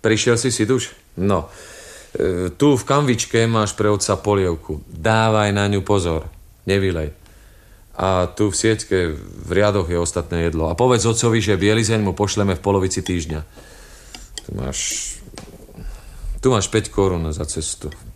Prišiel si duš? No, tu v kanvičke máš pre otca polievku. Dávaj na ňu pozor, nevylej. A tu v siečke v riadoch je ostatné jedlo. A povedz otcovi, že bielizeň mu pošleme v polovici týždňa. Tu máš 5 korún za cestu.